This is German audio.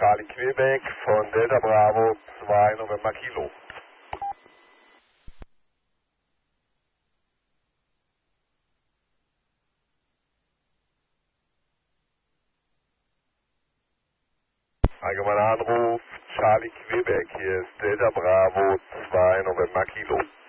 Charlie Quebec von Delta Bravo 2 November Kilo. Allgemeiner Anruf, Charlie Quebec, hier ist Delta Bravo 2 November Kilo.